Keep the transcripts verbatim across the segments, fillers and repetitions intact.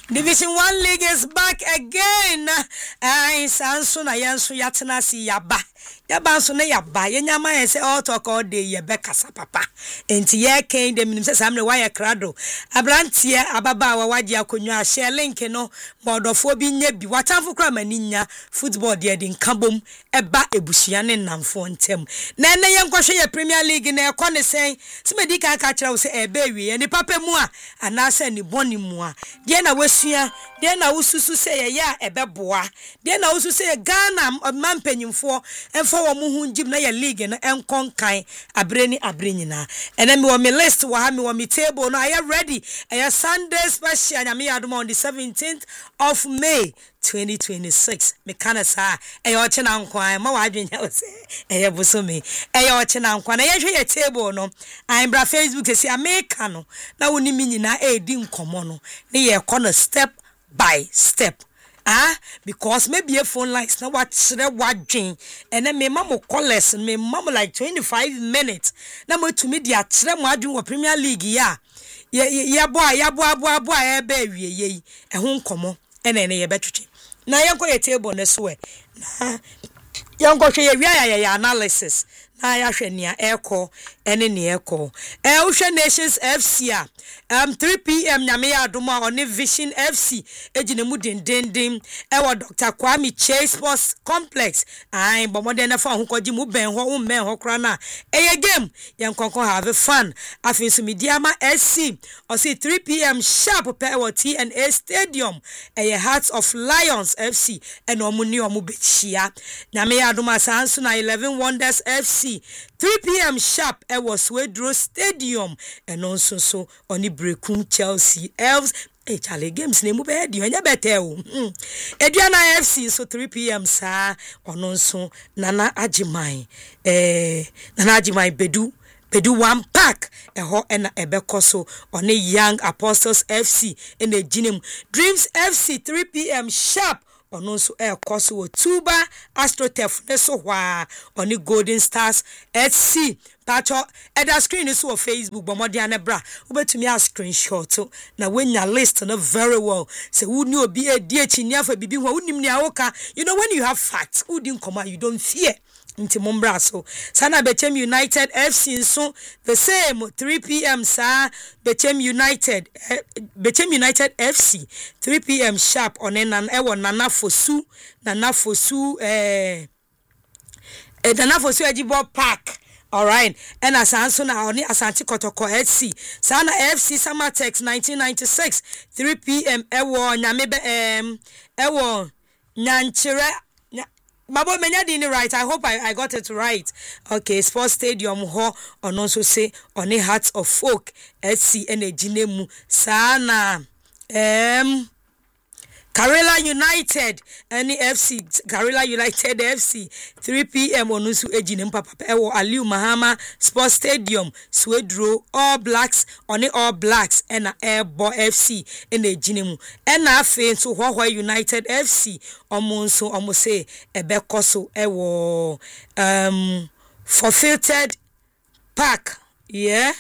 Division one league is back again. I sanso na yanso yatena si yaba. Yaba nso na yaba. Yenyama yense all talk all day yebe kasa papa. Enti ye ken de minim se samne wa ye krado. Abrantie ababa wa wagye akonwa share link no modofo bi nya bi. Watamfo kra mani nya football de de nkabom eba ebusua ne namfo ntem. Na na ye nkwhwe ye Premier League na ekọ ne sen. Simedi ka ka kira wo se ebe wie. Ni papa mu a anase ni boni mu a. De na wasua de na ususu se ye ya ebeboa. De na ususu se Ghana mampanyimfo enfo wo mu hunjim na ye league na enkonkan abreni abrenyina. Ena me wo me list wo ha me wo me table no. Are you ready? Are Sunday special nyame adom on the seventeenth of May twenty twenty-six. Me kana sa e yo che na nkwan ma wa adwenya wo se e ye buso me e yo che na nkwan na ye hwe ye table no an bra Facebook se America no na woni mi nyina e di nkomo no ne ye kɔ step by step. Ah, because maybe a phone lines now what what drink and then me mama call lesson me mama like twenty-five minutes. Now me to me dia tre mo adwun Premier League ya. Ya ya boy ya boy boy boy e ba wie ye. E ho nkomo e na ne ye betwetwe. Na ye nko ye table ne so e. Na ye nko hwe ye wi ya ya analysis. Na ya hwe nia eko ene ne eko. E wo hwe Nations F C a um three p m nyame ya adoma on Vision F C ejine mu dendenden e wo Doctor Kwame Chase Sports Complex ai bomode na fa ho koji mu ben ho men ho kra na e ye game ye nkonkon have fun afi so Mediama S C o see three p m sharp pe wo T N A Stadium e ye Hearts of Lions F C e no mu ni o mu bechia nyame ya adoma sanso na eleven Wonders F C three p m sharp e was Swedro Stadium and also so oni Brekum Chelsea Elves e chale games ne mu be di onya bete o Eduana F C so three p m sa ono so Nana Ajiman eh Nana Ajiman bedu bedu one pack eho ena ebeko so oni Young Apostles F C in the Ginem Dreams F C three p m sharp ono so e koso wo Tuba Astrotef ne so hwa oni Golden Stars F C pacho e da screen is so Facebook bomodi anebra obetumi a screenshot na wenya list no very well say who ni obi e die chini afa bibi ho unim ni awoka you know when you have facts who din come you don't fear nti mombra so sana Bechem United F C so the same three p m sa Bechem United eh, Bechem United F C three p m sharp on nan e won Nana Fosu Nana Fosu eh eh Nana Fosu Ajibo Park. All right, and as answer na oni Asante Kotoko F C sana F C Samatex nineteen ninety-six three p m ewo nyamebe em ewo nyanchire Babo menya dini right. I hope I, I got it right. Okay, Sports Stadium ho on also say on a Hearts of Folk F C and a Jinemu sana um Karela United any F C Karela United F C three p m onusu ejinem papa ewo Aliu Mahama Sports Stadium Swedro All Blacks on All Blacks and Airbo F C in the Jinemu and afen so Hwa United F C omonso omo say ebekoso ewo um forfeited park yeah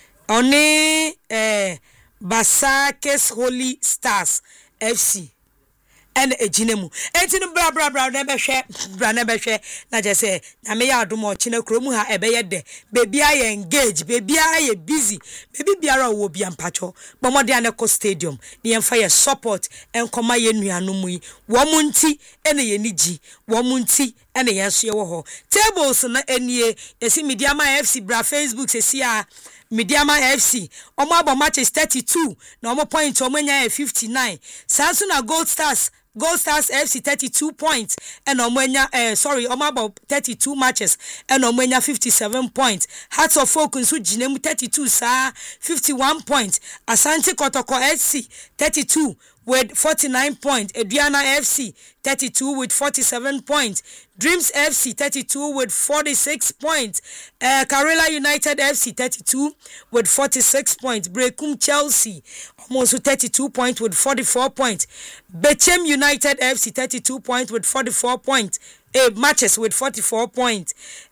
oni eh Basakes Holy Stars F C and a jinemu. Enti bra bra bra na be hwe bra na be hwe na je say na me ya adomo chine kromu ha ebe ye de baby aye engage baby aye busy baby biara wo bia mpacho bomode aneko stadium ne yemfa ye support enkoma ye nuanom yi wo munti ene ye nigi wo munti ene yenso ye wo ho tables na enie yesi Mediama F C bra Facebook se sia Mediama F C omo abo matches thirty-two na omo point omo nya fifty-nine Sansu na Gold Stars Gold Stars F C thirty-two points and omwenya eh sorry omo about thirty-two matches and omwenya fifty-seven points Hearts of Folk nso ginemu thirty-two sa fifty-one points Asante Kotoko F C thirty-two with forty-nine points Eduana F C thirty-two with forty-seven points Dreams F C thirty-two with forty-six points uh, Karela United F C thirty-two with forty-six points Brekum Chelsea almost thirty-two points with forty-four points Bechem United F C thirty-two points with forty-four points eh, matches with forty-four points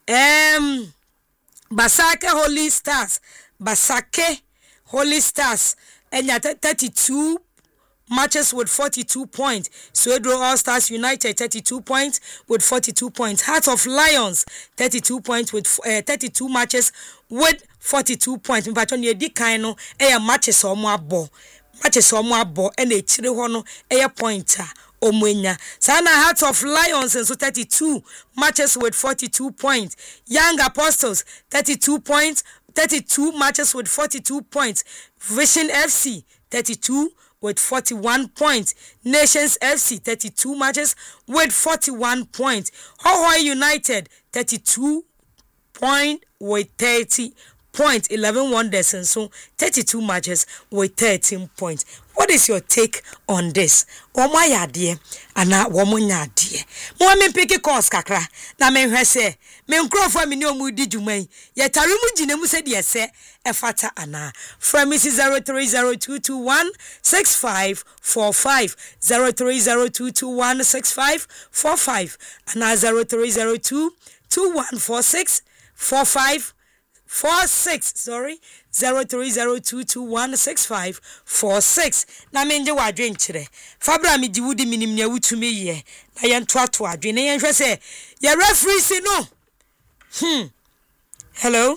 um Basake Holy Stars Basake Holy Stars and thirty-two matches with forty-two points. Swedro All Stars United thirty-two points with forty-two points. Heart of Lions thirty-two points with uh, thirty-two matches with forty-two points. Mpacho ne di kan no e matches omo abo. Matches omo abo e na etire ho no e pointer omwenya. Sana Heart of Lions and so thirty-two matches with forty-two points. Young Apostles thirty-two points, thirty-two matches with forty-two points. Vision F C thirty-two with forty-one points. Nations F C thirty-two matches with forty-one points. Hohoi United thirty-two point with thirty points. eleven Wonders and so thirty-two matches with thirteen points. What is your take on this? Oma yadie ana womo nyadie. Mo me pick course kakra na me hwe se me nkrofo me ne omu di dwuman ye tare mu gine mu se de se efata ana. From Missus zero three zero two two one six five four five zero three zero two two one six five four five ana zero three zero two two one four six four five four six sorry zero three zero two two one six five four six na menje wadwen kire fabra me diwudi minim ne wutumi ye na ye ntoato adwen ye nhwe se ye referee si no hmm hello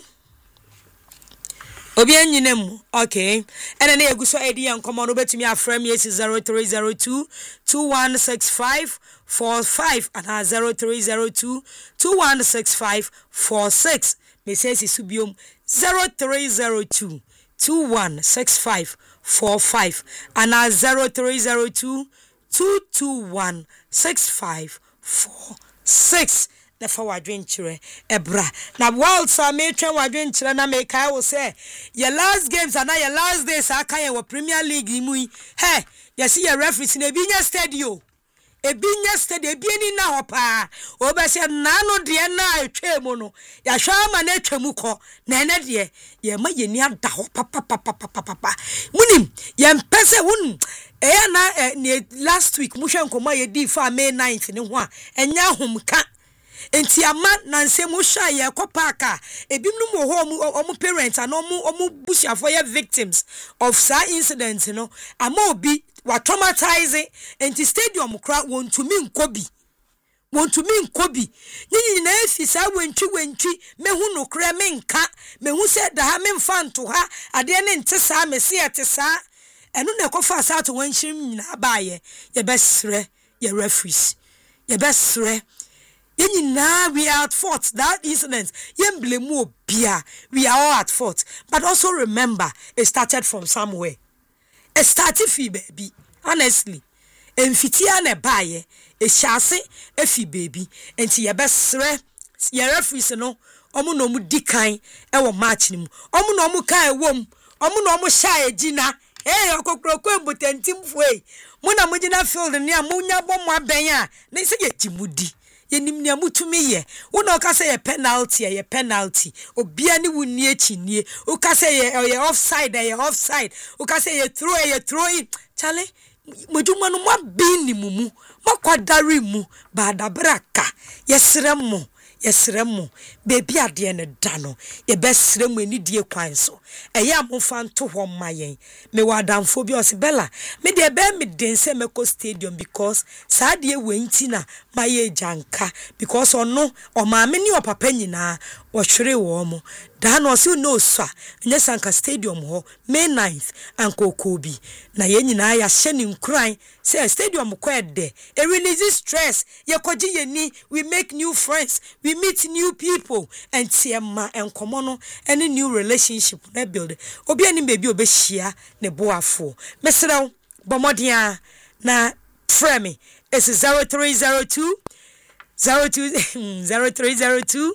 obi anyinem okay ene na eguso edi ye nkomo no betumi afrem ye zero three zero two two one six five four five and zero three zero two two one six five four six. Message subium zero three zero two two one six five four five and zero three zero two two two one six five four six. Na fa wadwen kire ebra na world sa me twen wadwen kire na me kai wo say your last games and your last days aka ye wo Premier League mu he you see your referee na binya stadium ebinya stade ebieni na hopa obese na no de na atwemu no ya hwa na atwemu ko na ene de ye ma yeni ada hopa papa papa papa munim ye mpese won e na last week mu hwe nkoma ye di fa May ninth ne ho a enya homka enti ama na nsem hwa ye kopaka ebimnu mo ho omu parents and omu omu busiafo ye victims of that incident no ama obi wa traumatizing enti stadium kra wontumi nkobi wontumi nkobi nyinyi na efi sa wentwi wentwi mehu no kra menka mehu se da ha memfa nto ha ade ne nte sa mese ete sa enu na ekofa sa to wanhim nyina baaye ye besre ye referees ye besre yenyi na we are at fault that incident yen blame obia we are all at fault but also remember it started from somewhere. It started fi baby honestly emfitia na baaye e hyase efi baby enti ye besre ye referees no omo no mu dikan e wo match ni mu omo no mu kan e wom omo no mu sha egina eh okokro ko embutentim fuei mu na mu gina field ni a mu nya bom aben a na se ye gimudi yenim ne amutumi ye wona o ka say ye penalty ye penalty obia ni wuni echi nie o ka say ye ye offside ye offside o ka say ye throw ye throw in chale moduma no mo bin ni mumu makwadari mu ba dabraka yesrem yesrem bebi ade ne da no ye besrem ani die kwan so eye amofa nto ho mayen me wadamfo bi osibela me de be me dense meko stadium because saade wenti na maye janka because ono o maame ni opapa nyina wo hwere wo mo da no so no so nya sanka stadium ho May ninth anko kobi na ye nyina ya hye ni nkran say stadium ko ede e release stress ye koji ye ni we make new friends we meet new people and tiema enkomo no any new relationship na build obi ani bebi obehia ne boafo mesrew bomodia na frame is zero three zero two zero two zero three zero two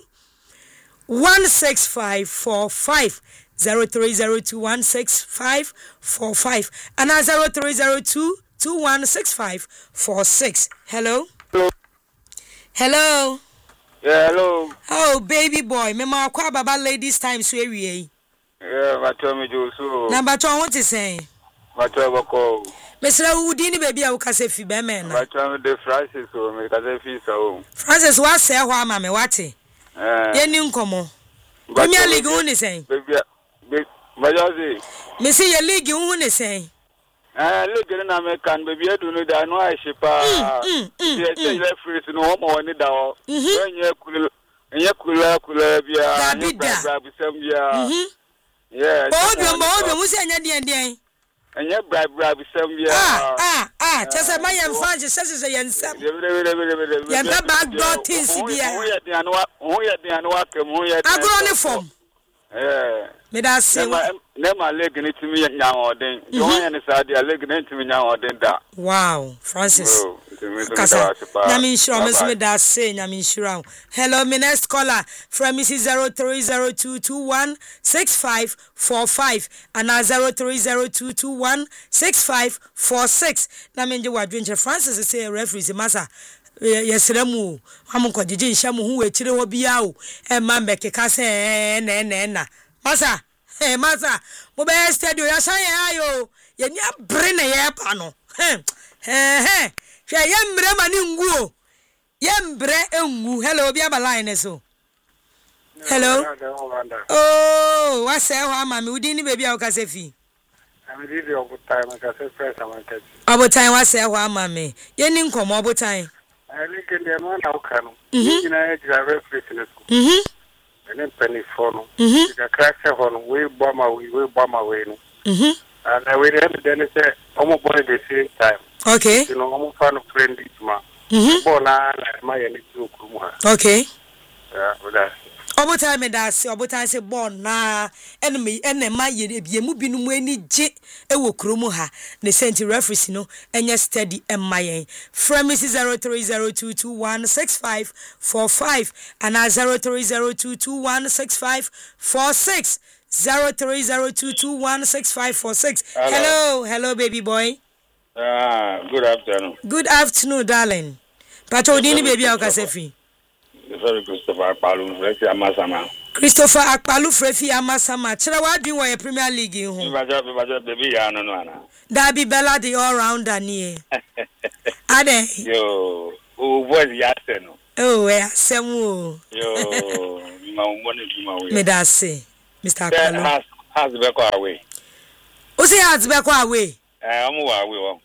one six five four five zero three zero two one six five four five and zero three zero two two one six five four six. Hello. Hello. Hello. Yeah, hello. Oh, baby boy, me ma kwa baba ladies time so ewie. Yeah, macho me jo so. Number two what is saying? Macho bako. Mesra udi ni baby a ukase fi be me na. Macho de Francis o me kase fi so. Francis wa se ho ama me wate. Eh. Ye ni nkomo. Premier League hu ni saying? Baby, baby, majo si. Me say ye league hu ni saying? Eh, look at an American baby. I don't know that. No, I ship. Yes, I free to know more on it. When you're cool, and you're cooler, cooler, yeah. Grab some, yeah. Yeah. Oh, no, no, who's any idea? And you're bribe, bribe some, yeah. Ah, ah, ah. Just a my young Francis says, "I am some." You're the bad dog, Tinsibia. Who yet the Anwaka, who yet I go on the phone. Yeah. Me that say never leg in it to me now or then. Don't understand the leg into me now or then that. Wow, Francis. Kasa. Nyami insure me me that say nyami insure. Hello, my next caller from Missus zero three zero two two one six five four five and zero three zero two two one six five four six. Na me nje wadwenche Francis say referee masa. Yesremu amunko jeje nshamu hu wechire ho bia o e ma mbekeka se na na na masa eh masa mo be studio ya san ya ayo ye nya bre na ye pa no eh eh hwe ye mbre ma ni ngu o ye mbre engu hello bia ba line so hello oh wa se ho ama me udi ni baby a o ka se fi I'm really over time I ka se press amanka obotan wa se ho ama me ye ni nkomo obotan I think in the amount of canoe. Mhm. I drive fitness. Mhm. And then penny phone. Mhm. The crash on we bomb away, we bomb away. Mhm. And I wait and then say almost at the same time. Okay. You know, almost fan of friendly ma. Mhm. Bona my any two kuma. Okay. Yeah, with that. Obotan me da se obotan se born na enemy enema ye bie mu binu mu ani je e wo kromu ha ne senti referee no enye steady emayen from zero three zero two two one six five four five and zero three zero two two one six five four six zero three zero two two one six five four six. Hello, hello baby boy. Ah, good afternoon. Good afternoon darling. Pato dini baby akasefi. Sorry, Christopher Akpalu, Frefi Amasama. Christopher Akpalu, Frefi Amasama. Chira wa doing wa Premier League in home. Baby, ya no no na. Dabi Bella the all rounder ni. Ade. Yo, o voice ya se no. Oh, we asemu. Yo, ma umone ma we. Me da say, Mister Akpalu. Has has be ko away. O say has be ko away. Eh, omo wa away wo.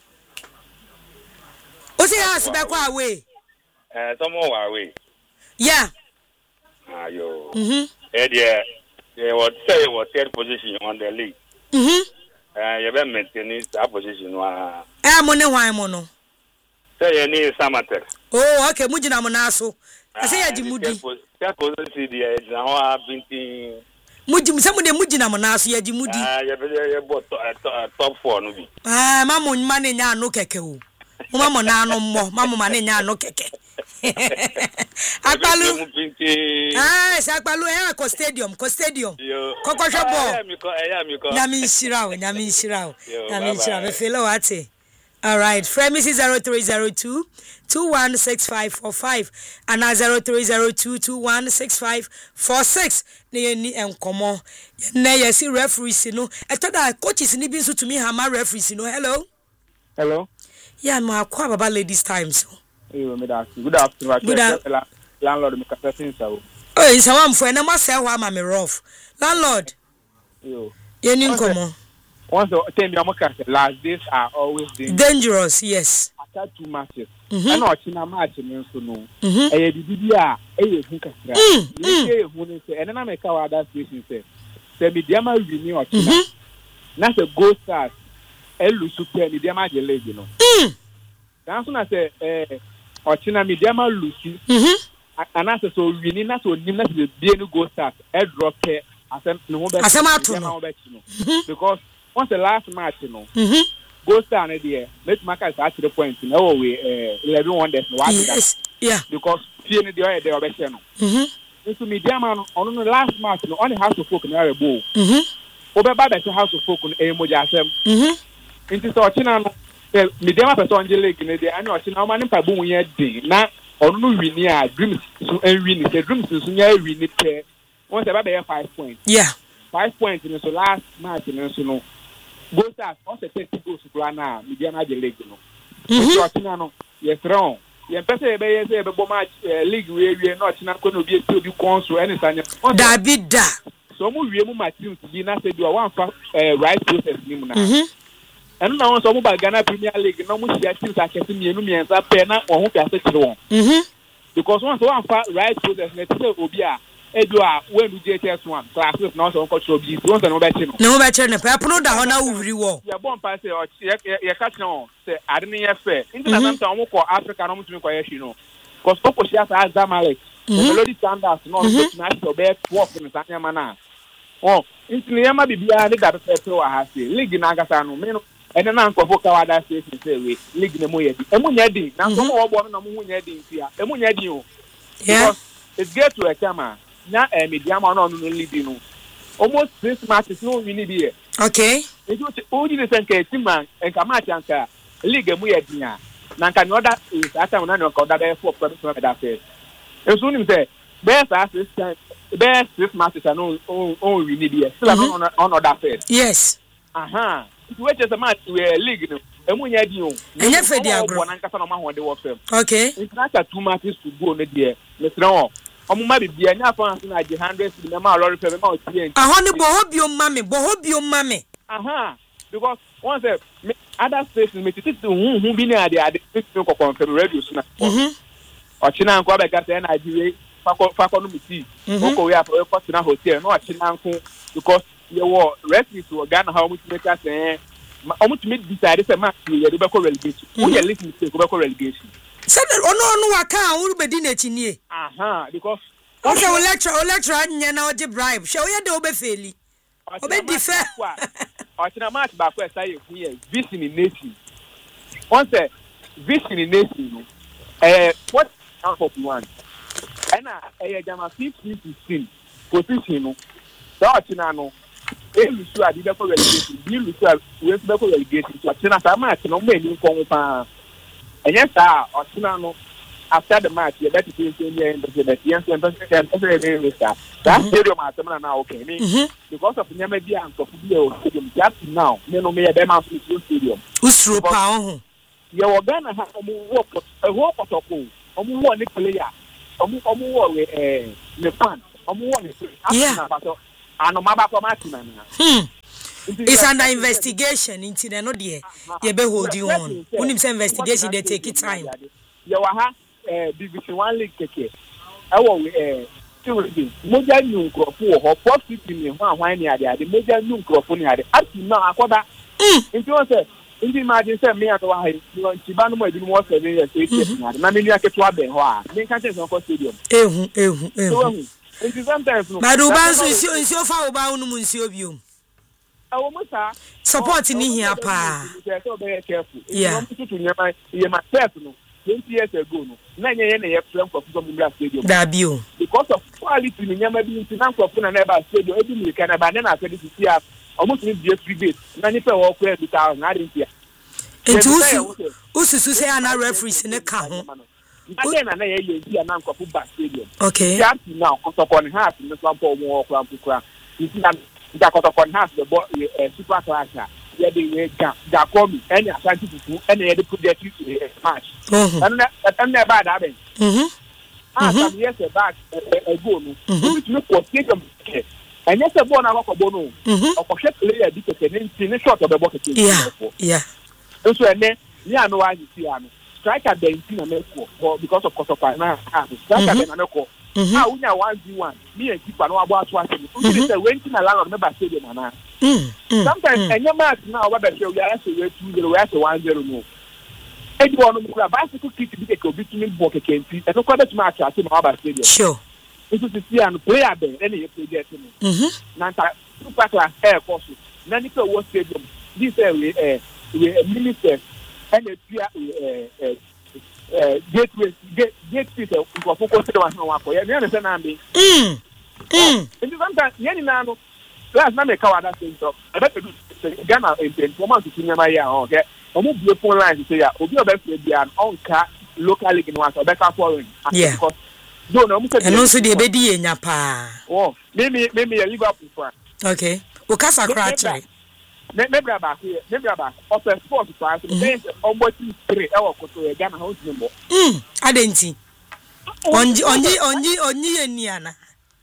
O say has be ko away. Eh, some more away. Yeah. Ah, yo. Mhm. Eh, yeah. They would say what third position on the league. Mhm. Eh, you be maintaining that position wa. Eh, mo ne hwan mo no. Say you need Samater. Oh, okay, mu gina mo na so. I say ya jimudi. That position there is now have been Mu jim se mu de mu gina mo na so ya jimudi. Ah, you be you bot top four no bi. Ah, ma mo nma ne nya no keke o. Mo ma mo na no mo, ma mo ma ne nya no keke. Akpalu. Ah, it's Akpalu eh ko stadium, ko stadium. Koko hwe ball. Nyami nshira o, nyami nshira o. Nyami nshira me feel what? All right, from Missus zero three zero two two one six five four five and zero three zero two two one six five four six. Ne ni enkomo. Na yesi referees no. Etoda coaches ni bi nso to me hama referees no. Hello. Hello. Yeah, ma kwa baba ladies times. Good afternoon. Good afternoon. Landlord, me kafesin so. Oh, it's a one for na ma say ho ma me rough. Landlord. Yo. Ye ni nkomo. Once the time you make last days are always dangerous. Dangerous, yes. After two matches. Mhm. And o china match me so no. Mhm. Eh bibi a eh hu kakra. Mm. Eh hu ni say and na make our other station say. Say me dia ma wi ni o china. Na say go start. Elu super ni dia ma je leg no. Mm. Dan so na say eh o china me dia ma lusi. Mhm. Anasa so wini na so nim na the be no go start. E drop e asem no ho be. Asem atu no. Because once the last match no. Mhm. Go start na there. Let Maka start to the point no we eh eleven wonders no what Yes. Yeah. because fear ni there there be no. Mhm. Into media man on the last match no on the house of folk na rebo. Mhm. Obeba be the house of folk no e moja asem. Mhm. Into so china no media man person je league na there ani o china o ma nimpa bu ye din na onu no wini a dreams so en wini the dreams so nya wini te once e ba be five points. Yeah. Five points in so last match no so no go start also thirty goals plan na media na the league no. Mhm. So china no yes wrong. Ye pese be ye say be bo match league we we no china ko no bi e obi konso any sanya. Dabi da. So mo wie mu match teams bi na say do one fa right process ni mu na. Mhm. And now some about Ghana Premier League, no much teams are getting me and me and Pena or who can set it on. Because once one right process, let's say Obia, Edua, when we J T S one, classes not on cultural bees, once and over. No better than a pepper down now, reward. Your bomb pass or your catch on, say, I didn't hear fair. International time for Africa, no to inquire, you know. Because Popo Shas has Zamalek, the melody standards, not national bed, walk in the Sanyamana. Oh, it's Niama Bibia, the Gata Petro has the League in Agasano, and then Uncle Bokawada says, League in the Moyedi. Emunyedi, now some more born on Munyedi here. Emunyedi, yeah, it's get to a camera. Now, a medium on leading. Almost six matches, no, we need here. Okay. It was only the same case, man, and Kamachanka, League in Muyedia. Nanka no that is after one no call that for professional that says. And soon him say best assistant best this matches are no on we need here. Still on on other face. Yes. Aha. It was just a match we league no. Emu nya di o. Enye fe di agro. Nanka no ma ho de wo fam. Okay. It's not two matches to go no there. Let's know. Omo ma bibia nya fa na na one hundred na ma lorry fe ma o tie. Aha ni bo hobio mame, bo hobio mame. Aha. Because once uh, other stations me titi hu hu bi na ade ade titi ko confirm radio suna. Mhm. Ochina nko abeka say Nigeria fakọ fakọ no miti. Oko we apo ko tina hotel no ochina nko because you were referee to Ghana how much make us eh almost made decide say match we dey be relegation. We dey listen to go relegation. Say ono ono waka uru be di na chinie. Aha because o say o lecture o lecture anya na o dey bribe. She o ye dey obefeli. Obe defer. Ochina match back where say you here vision in nation. Once a vision in nation eh what half of one. And eh jama fifteen sixteen position no. So ochina no e lusu adi be for relegation. Bi lusu we be for relegation. Ochina sa match no me ni nko pa. Enye sa ochina no after the match you better see say in the yes and the that stadium at now okay me because of nyama bi anko bi o stadium just now me no me be man for stadium usro pa ho ye wo Ghana ha omo wo e ho potoko omo wo ni player omo omo wo eh ne fan omo wo ni yeah ano maba ko match na na hmm it's under investigation into the no there you be hold you on when him say investigation they take it time ye wa ha eh division one league keke awo eh tourism moja new nkrofo ho profit ni ho ahwan ni ade ade moja new nkrofo ni ade ati na akoda nti o se ndi imagine say me ato wa hai nti ba no mo edin mo seven years eight years na na me ni aketo abe ho a me kan say so stadium ehu ehu ehu nti sometimes no ma do ban so nsio nsio fa wo ba wo no mu nsio biom awo mo sa support ni hia pa so be careful yeah no to nyama ye ma self no twenty years ago no na nye ye na ye plan for football Mumra stadium da bio because of quality ni nyama bi nti na for na na stadium ebi mi kana ba na na say this year almost need be three days na ni pe wo ko e bita na ade ntia enti usu ususu say ana referees ne ka ho na na na ye ye bi na nko football stadium okay just now kotoko ni half ni so po mo ko ampukra nti na da kotoko ni half the super class yeah, they ga come any Ashanti people and they put their teeth in the match. And that and that bad happen. Mhm. Ah, some years back ago no. We to for stadium. And yes a born our bono. Of a player dictate in short of the bucket. Yeah. Yeah. So and then yeah no I see am. Striker the in America because of Kosopa na. Striker the America. Ah, we na one v one. Me and keeper no about twice. We say renting a land member stadium na. Mm, mm, sometimes mm. And your match now what that show we are say two zero we are say one zero no eji wonu kura bicycle kick bi ke obi tumi bo keke nti e no kwada tuma acha ati ma ba stadium sure it is see an player there any you play there no mhm na ta super class air course na ni pe wo stadium this we eh we minister and the eh eh eh gateway gateway ko focus on one one ko ya ni na na mbi mm mm and sometimes yani na no last na me ka wada say so e be do Ghana in performance to nyama ya okay omo bie phone line say ya obi obe free bia on ka local league no so be ka foreign because do no mo say and also dey be di enya pa oh me me me me Liverpool fan okay o kasa cratre me me bra ba here me bra ba of sport fan so dey omo team three e wo koto e Ghana how to mo mm adenti onji onji onji onji eniana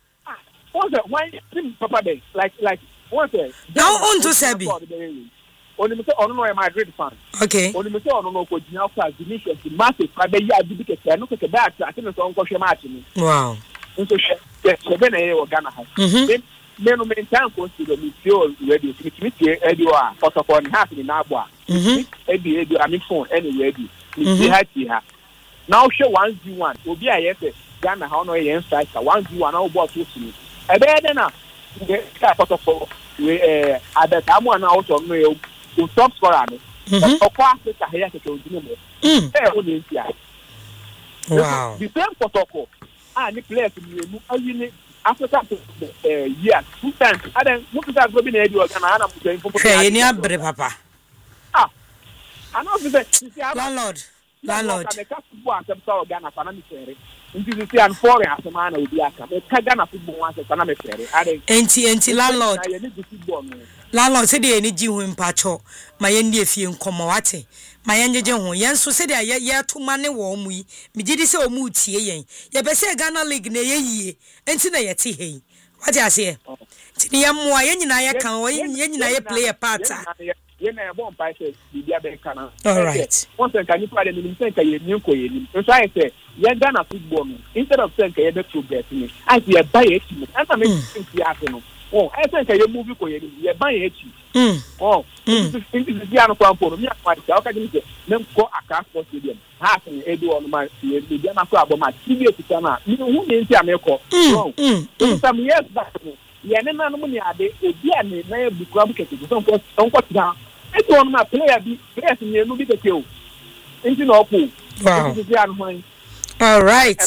what's that why team papa day like like what's that now on to sebi Only me say ono no Madrid fan. Okay. Only me say ono no ko jinya kwa Vinicius the massive ka be ya bibi keke no keke ba ati ati no so onko hwe match ni. Wow. Nso hwe hwe be na ye o Ghana ha. Mhm. Me no me tan ko si do me feel ready to me tie edi wa protocol ni half ni na abo a. Mhm. Edi edi ami phone any ready. Me tie ha tie ha. Now hwe one v one obi a ye say Ghana ha no ye striker one v one na o ball to ni. E be de na the protocol we eh adetamu na also no e top scorer no. Mhm. Okwa Africa here ke ojini mo. Mm. Eh o dey tia. Wow. The same protocol. Ah ni players ni mu ayi Africa eh year two times. Adan mo kusa go bi na edi o Ghana na mo join for. Hwe ni abre papa. Ah. Ana o say landlord. Landlord. Ka ka football asem sa Ghana fa na mi fere. Nti si an for asema na obi aka. Me ka Ghana football wan fa na me fere. Adan. Enti enti landlord. Na ye ni football no. Landlord say dey ni ji hu mpacho ma ye ndie fie nkomo wate ma ye njeje hu ye nso say dey ye ye to mane wo mu yi me gidi say o mu tie yen ye be say Ghana League na ye yie enti na ye te hei wate ase ti ni ye mo ye nyina ye kan wo ye nyina ye play a part ye na ye bon pa say bibia be kana all right once can you play the say can ye ni ko ye ni so I say ye Ghana football no instead of saying can ye be progress ni I say buy it me anta me think ya no. Oh, I think I movie ko ye ye ban ye chi. Mm. Oh. Mm. This is the ano kwampo no me akwa ti o ka ji me nem ko Accra Sports Stadium. Ha se e do on ma ye be na ko abo ma T V ekuta na. Me hu ne nti ameko. Oh. Mm. Some years back ye ne na no me ade obi ane na ye bukura bu kete so ko onko ti da. E do on ma player bi players ni enu bi kete o. Nti na opo. Wow. This is the ano. All right.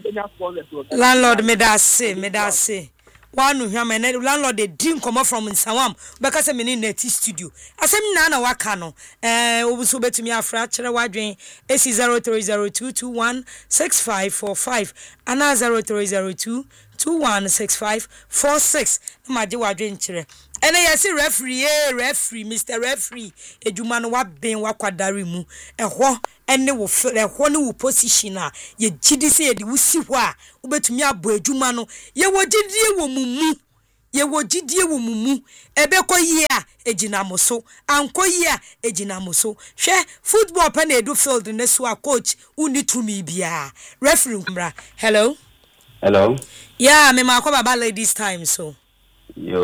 Landlord me da say me da say. One hwam and landlord dey drink come from Nsawam because say me ni net studio asem na na waka no eh obuso betumi afra kire wadwen A C zero three zero two two one six five four five ana zero three zero two two one six five four six ma je wadwen kire ene yesi referee eh referee Mister Referee edwuma no wa ben wakwadare mu ehwo ene wo ehwo ne wo position a ye gidi se ye di wusi ho a ubetumi abo edwuma no ye wo gidie wo mumu ye wo gidie wo mumu ebe koyi a ejinamoso ankoyi a ejinamoso hwe football pa na edu field ne so a coach uni tumi bia referee kumra hello hello yeah me makwa baba ladies time so yo